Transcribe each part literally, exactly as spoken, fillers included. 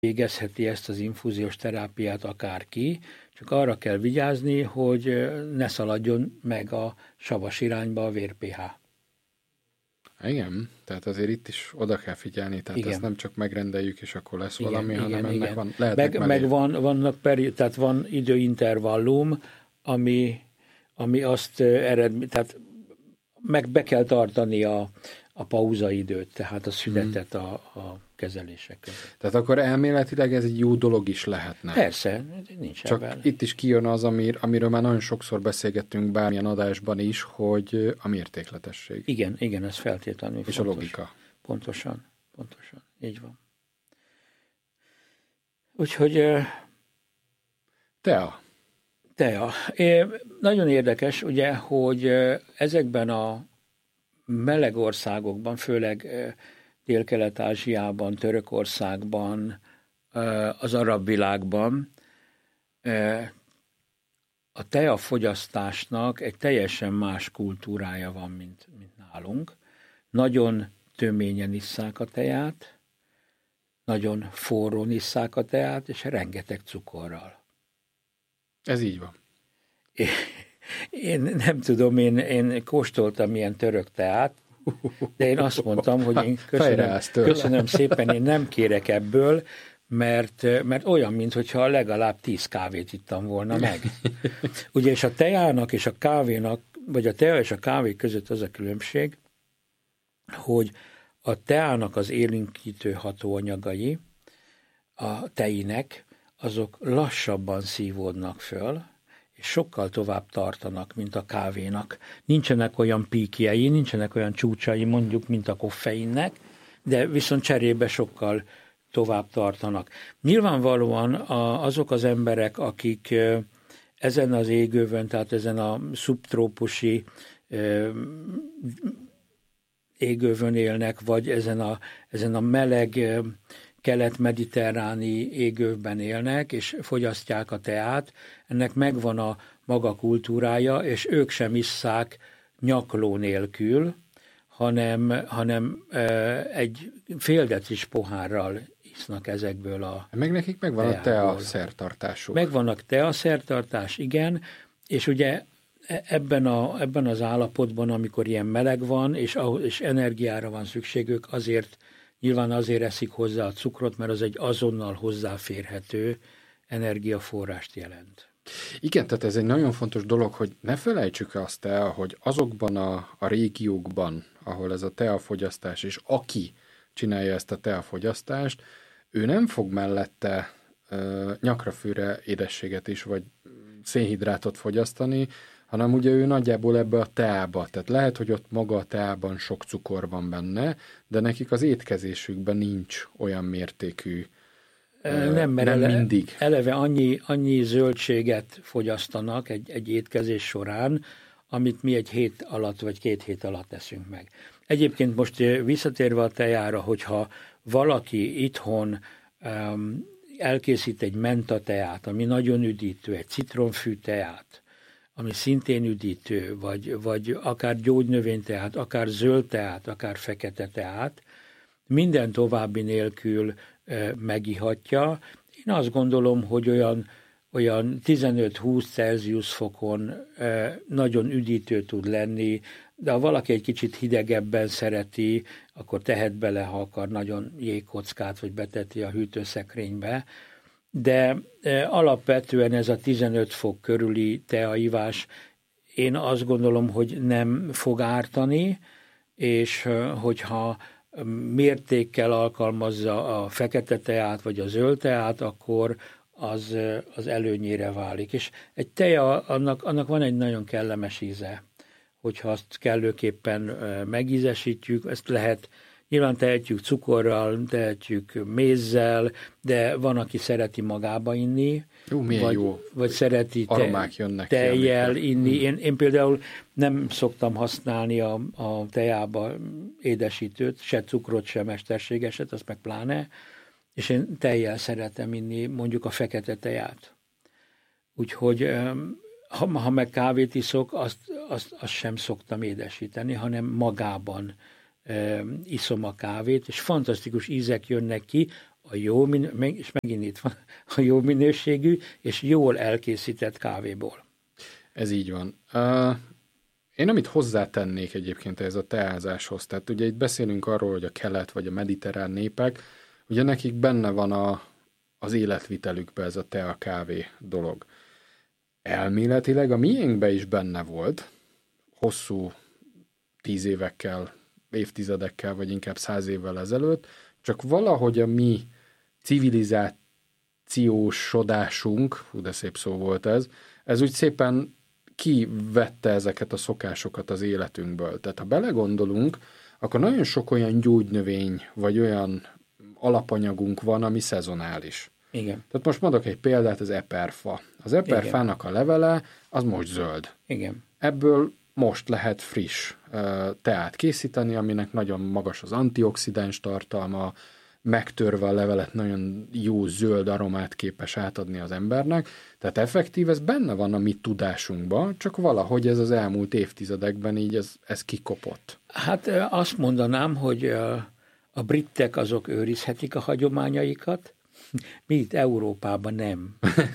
végezheti ezt az infúziós terápiát akárki, csak arra kell vigyázni, hogy ne szaladjon meg a savas irányba a vér pé há. Igen, tehát azért itt is oda kell figyelni, tehát igen. Ezt nem csak megrendeljük, és akkor lesz igen, valami, igen, hanem igen. ennek van, lehetnek meg, meg van, vannak peri, tehát van időintervallum, ami, ami azt eredmény, tehát meg be kell tartani a, a pauzaidőt, tehát a szünetet a, a kezelések között. Tehát akkor elméletileg ez egy jó dolog is lehetne. Persze, nincs csak ebben. Itt is kijön az, amir, amiről már nagyon sokszor beszélgettünk bármilyen adásban is, hogy a mértékletesség. Igen, igen, ez feltétlenül és fontos. A logika. Pontosan, pontosan, így van. Úgyhogy... Tea. Tea. Nagyon érdekes, ugye, hogy ezekben a meleg országokban, főleg Dél-Kelet-Ázsiában, Törökországban, az arab világban a teafogyasztásnak egy teljesen más kultúrája van, mint, mint nálunk. Nagyon töményen isszák a teát, nagyon forrón isszák a teát, és rengeteg cukorral. Ez így van. Én, én nem tudom, én, én kóstoltam ilyen török teát, de én azt mondtam, hogy én köszönöm, köszönöm szépen, én nem kérek ebből, mert, mert olyan, mintha legalább tíz kávét ittam volna meg. Ugye, és a teának és a kávénak, vagy a tea és a kávé között az a különbség, hogy a teának az élénkítő hatóanyagai, a teinek, azok lassabban szívódnak föl, és sokkal tovább tartanak, mint a kávénak. Nincsenek olyan píkjei, nincsenek olyan csúcsai, mondjuk, mint a koffeinnek, de viszont cserébe sokkal tovább tartanak. Nyilvánvalóan a, azok az emberek, akik ezen az égővön, tehát ezen a szubtrópusi égővön élnek, vagy ezen a, ezen a meleg kelet-mediterráni égővben élnek, és fogyasztják a teát, ennek megvan a maga kultúrája, és ők sem isszák nyakló nélkül, hanem, hanem egy fél decis pohárral isznak ezekből a meg nekik megvan teából. A tea szertartásuk. Megvannak tea szertartás, igen, és ugye ebben, a, ebben az állapotban, amikor ilyen meleg van, és, és energiára van szükségük, azért nyilván azért eszik hozzá a cukrot, mert az egy azonnal hozzáférhető energiaforrást jelent. Igen, tehát ez egy nagyon fontos dolog, hogy ne felejtsük azt el, hogy azokban a, a régiókban, ahol ez a teafogyasztás, és aki csinálja ezt a teafogyasztást, ő nem fog mellette ö, nyakrafűre édességet is, vagy szénhidrátot fogyasztani, hanem ugye ő nagyjából ebbe a teába. Tehát lehet, hogy ott maga a teában sok cukor van benne, de nekik az étkezésükben nincs olyan mértékű, nem, mert nem ele, mindig. Eleve annyi, annyi zöldséget fogyasztanak egy, egy étkezés során, amit mi egy hét alatt vagy két hét alatt teszünk meg. Egyébként most visszatérve a tejára, hogyha valaki itthon um, elkészít egy menta teát, ami nagyon üdítő, egy citronfű teát, ami szintén üdítő, vagy, vagy akár gyógynövényteát, akár zöld teát, akár fekete teát, minden további nélkül e, megihatja. Én azt gondolom, hogy olyan, olyan tizenöt-húsz Celsius fokon e, nagyon üdítő tud lenni, de ha valaki egy kicsit hidegebben szereti, akkor tehet bele, ha akar nagyon jégkockát, vagy beteti a hűtőszekrénybe. De e, alapvetően ez a tizenöt fok körüli teaivás, én azt gondolom, hogy nem fog ártani, és e, hogyha mértékkel alkalmazza a fekete teát, vagy a zöld teát, akkor az, az előnyére válik. És egy teja, annak, annak van egy nagyon kellemes íze, hogyha azt kellőképpen megízesítjük, ezt lehet, nyilván tehetjük cukorral, tehetjük mézzel, de van, aki szereti magába inni, jó, vagy, jó. vagy szereti aromák jönnek tejjel inni. Én, én például nem szoktam használni a, a tejába édesítőt, se cukrot, se mesterségeset, azt meg pláne, és én tejjel szeretem inni mondjuk a fekete teját. Úgyhogy ha, ha meg kávét iszok, azt, azt, azt sem szoktam édesíteni, hanem magában e, iszom a kávét, és fantasztikus ízek jönnek ki, a a jó, és megint itt van, a jó minőségű és jól elkészített kávéból. Ez így van. Uh, én amit hozzátennék egyébként ez a teázáshoz, tehát ugye itt beszélünk arról, hogy a kelet vagy a mediterrán népek, ugye nekik benne van a, az életvitelükbe ez a tea-kávé dolog. Elméletileg a miénkbe is benne volt, hosszú tíz évekkel, évtizedekkel, vagy inkább száz évvel ezelőtt, csak valahogy a mi civilizációsodásunk, hú de szép szó volt ez, ez úgy szépen kivette ezeket a szokásokat az életünkből. Tehát ha belegondolunk, akkor nagyon sok olyan gyógynövény, vagy olyan alapanyagunk van, ami szezonális. Igen. Tehát most mondok egy példát, az eperfa. Az eperfának a levele, az most zöld. Igen. Ebből most lehet friss uh, teát készíteni, aminek nagyon magas az antioxidáns tartalma, megtörve a levelet nagyon jó zöld aromát képes átadni az embernek. Tehát effektív, ez benne van a mi tudásunkban, csak valahogy ez az elmúlt évtizedekben így ez, ez kikopott. Hát azt mondanám, hogy a britek azok őrizhetik a hagyományaikat, mi itt Európában nem.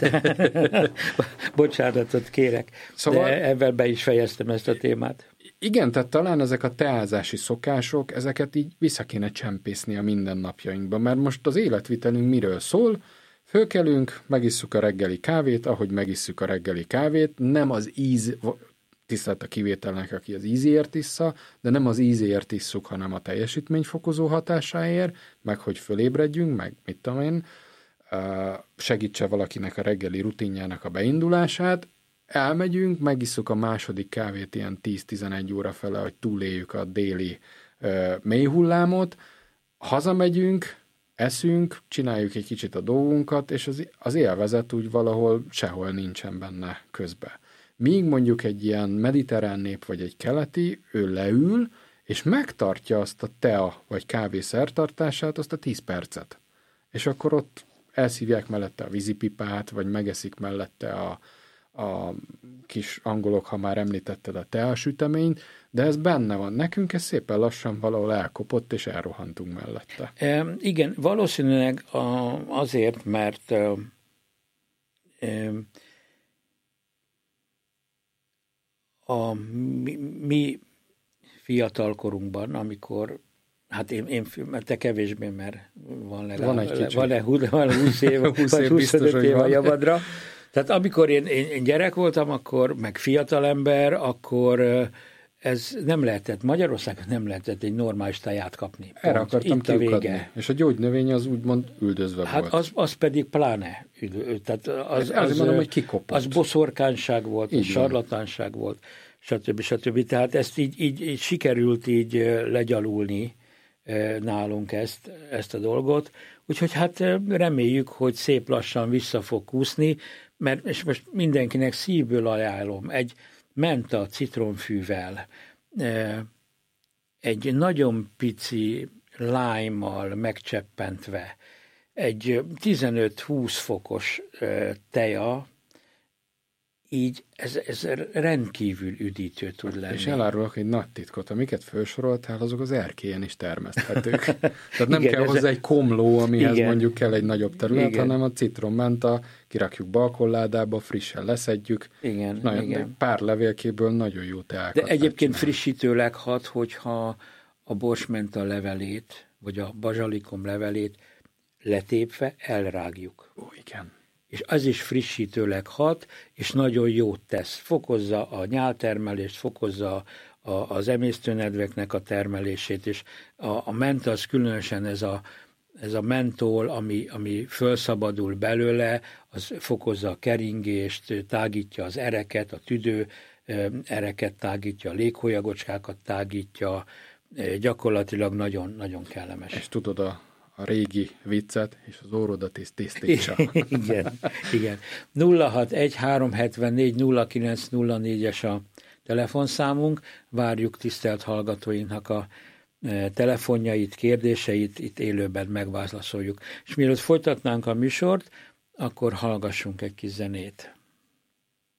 Bocsánatot kérek, szóval, de ebben be is fejeztem ezt a témát. Igen, tehát talán ezek a teázási szokások, ezeket így vissza kéne csempészni a mindennapjainkba, mert most az életvitelünk miről szól? Fölkelünk, megisszuk a reggeli kávét, ahogy megisszuk a reggeli kávét, nem az íz, tisztelt a kivételnek, aki az ízért issza, de nem az ízért isszuk, hanem a teljesítményfokozó hatásáért, meg hogy fölébredjünk, meg mit tudom én, segítse valakinek a reggeli rutinjának a beindulását, elmegyünk, megisszuk a második kávét ilyen tíz-tizenegy óra fele, hogy túléljük a déli uh, mélyhullámot, hazamegyünk, eszünk, csináljuk egy kicsit a dolgunkat, és az, az élvezet úgy valahol sehol nincsen benne közbe. Míg mondjuk egy ilyen mediterrán nép, vagy egy keleti, ő leül, és megtartja azt a tea, vagy kávé szertartását, azt a tíz percet. És akkor ott elszívják mellette a vízipipát, vagy megeszik mellette a a kis angolok, ha már említetted a teasüteményt, de ez benne van. Nekünk ez szépen lassan valahol elkopott, és elrohantunk mellette. E, igen, valószínűleg a, azért, mert e, a mi, mi fiatalkorunkban, amikor, hát én, én te kevésbé, mert van legalább, van egy van, van, van húsz év, húsz vagy huszonöt év a javadra. Tehát amikor én, én, én gyerek voltam, akkor, meg fiatalember, akkor ez nem lehetett, Magyarországon nem lehetett egy normális teját kapni. Erre pont. Akartam kiukadni. És a gyógynövény az úgymond üldözve hát volt. Az, az pedig pláne. Tehát az, az, az, mondom, hogy kikopott. Az boszorkányság volt, így sarlatánság van. volt, stb. stb. Tehát ezt így, így, így sikerült így legyalulni nálunk ezt, ezt a dolgot. Úgyhogy hát reméljük, hogy szép lassan vissza fog kúszni, mert és most mindenkinek szívből ajánlom, egy menta citromfűvel, egy nagyon pici lime-mal megcseppentve, egy tizenöt-húsz fokos teja, így ez, ez rendkívül üdítő tud lenni. És elárulok egy nagy titkot, amiket felsoroltál, azok az erkélyen is termeszthetők. Tehát nem igen, kell hozzá egy komló, amihez igen, mondjuk kell egy nagyobb terület, igen, hanem a citrommenta, kirakjuk balkonládába, frissen leszedjük. Igen, nagyon, igen. Pár levélkéből nagyon jó teákat. De egyébként frissítőleg hat, hogyha a borsmenta levelét, vagy a bazsalikom levelét letépve elrágjuk. Ó, igen. És az is frissítőleg hat, és nagyon jót tesz. Fokozza a nyáltermelést, fokozza a, az emésztőnedveknek a termelését, és a, a menta az különösen ez a, ez a mentol, ami, ami felszabadul belőle, az fokozza a keringést, tágítja az ereket, a tüdő ereket tágítja, a léghólyagocskákat tágítja, gyakorlatilag nagyon, nagyon kellemes. És tudod a a régi viccet, és az órodat is tisztítsa. igen, igen. nulla hat egy három hetvennégy nulla kilenc nulla négyes a telefonszámunk. Várjuk tisztelt hallgatóinknak a telefonjait, kérdéseit, itt élőben megválaszoljuk. És mielőtt folytatnánk a műsort, akkor hallgassunk egy kis zenét.